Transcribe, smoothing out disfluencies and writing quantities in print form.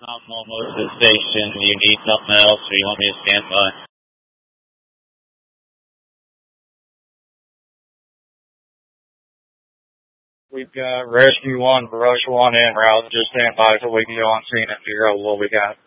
I'm almost at the station. You need something else, or you want me to stand by? We've got Rescue 1, Brush 1 en route. Just stand by till we can go on scene and figure out what we got.